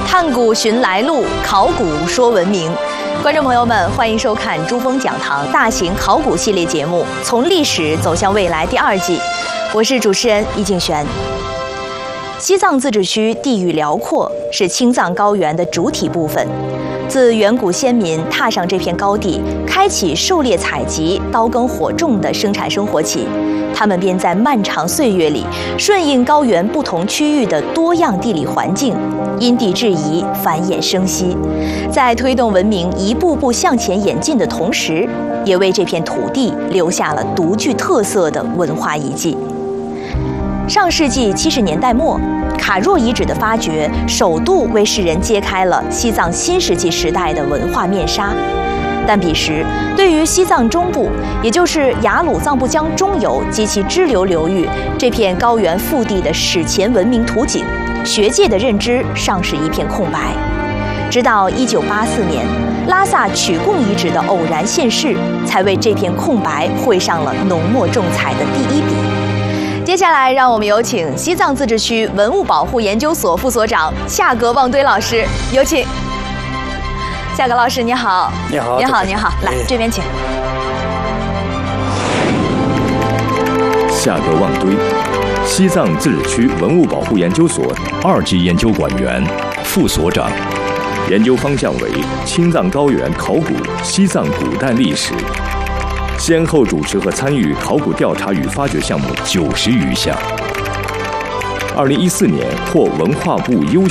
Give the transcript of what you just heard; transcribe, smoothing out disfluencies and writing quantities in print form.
探古寻来路，考古说文明。观众朋友们，欢迎收看珠峰讲堂大型考古系列节目《从历史走向未来》第2季，我是主持人易静璇。西藏自治区地域辽阔，是青藏高原的主体部分。自远古先民踏上这片高地，开启狩猎采集、刀耕火种的生产生活起，他们便在漫长岁月里顺应高原不同区域的多样地理环境，因地制宜，繁衍生息，在推动文明一步步向前演进的同时，也为这片土地留下了独具特色的文化遗迹。上世纪70年代末，卡若遗址的发掘首度为世人揭开了西藏新石器时代的文化面纱。但彼时，对于西藏中部，也就是雅鲁藏布江中游及其支流流域这片高原腹地的史前文明图景，学界的认知尚是一片空白。直到1984年，拉萨曲贡遗址的偶然现世，才为这片空白绘上了浓墨重彩的第一笔。接下来，让我们有请西藏自治区文物保护研究所副所长夏格旺堆老师，有请。夏格老师，你好。 你好。 你好，你好，来这边请。 夏格旺堆，西藏自治区文物保护研究所2级研究管员、副所长，研究方向为青藏高原考古、西藏古代历史。先后主持和参与考古调查与发掘项目90余项。2014年获文化部优